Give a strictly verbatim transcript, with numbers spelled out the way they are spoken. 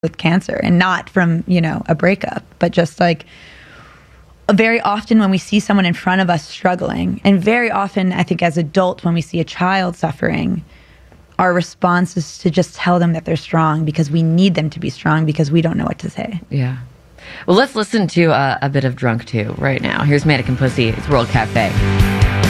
with cancer, and not from, you know, a breakup, but just like very often when we see someone in front of us struggling, and very often I think as adults when we see a child suffering, our response is to just tell them that they're strong because we need them to be strong because we don't know what to say. Yeah. Well, let's listen to uh, a bit of Drunk two right now. Here's Manic and Pussy. It's World Cafe.